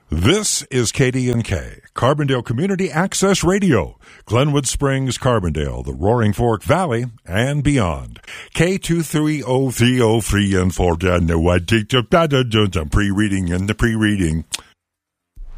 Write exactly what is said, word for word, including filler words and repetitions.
This is K D and K, Carbondale Community Access Radio, Glenwood Springs, Carbondale, the Roaring Fork Valley, and beyond. K two three oh three oh three and four. I'm pre-reading in the pre-reading.